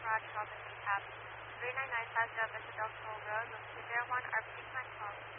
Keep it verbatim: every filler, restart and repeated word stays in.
Raj Shopping Recap. three nine nine Plaza Residential Road, zero one, our Piedmont Home.